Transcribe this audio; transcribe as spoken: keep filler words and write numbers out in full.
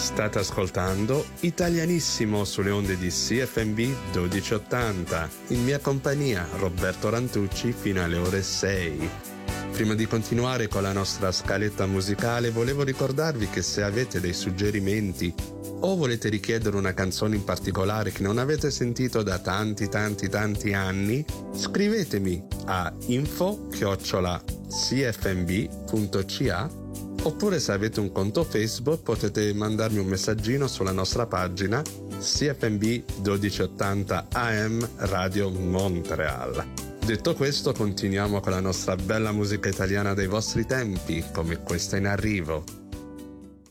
State ascoltando Italianissimo sulle onde di C F M B dodici ottanta, in mia compagnia Roberto Rantucci fino alle ore sei. Prima di continuare con la nostra scaletta musicale volevo ricordarvi che se avete dei suggerimenti o volete richiedere una canzone in particolare che non avete sentito da tanti tanti tanti anni, scrivetemi a info chiocciola c f m b punto c a, oppure se avete un conto Facebook potete mandarmi un messaggino sulla nostra pagina C F M B dodici ottanta A M Radio Montreal. Detto questo, continuiamo con la nostra bella musica italiana dei vostri tempi, come questa in arrivo.